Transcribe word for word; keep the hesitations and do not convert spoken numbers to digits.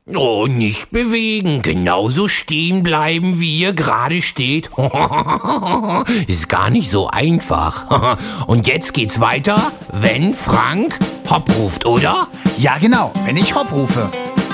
Oh, nicht bewegen, genauso stehen bleiben, wie ihr gerade steht. Ist gar nicht so einfach. Und jetzt geht's weiter, wenn Frank Hopp ruft, oder? Ja, genau, wenn ich Hopp rufe.